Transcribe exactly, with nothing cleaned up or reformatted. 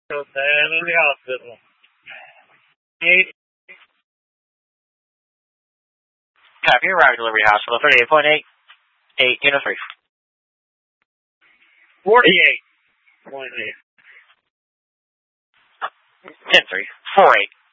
So Delivery Hospital. Eight. Copy, arrived delivery hospital, thirty-eight point eight, eight, unit three. Forty-eight point eight. ten three, four eight.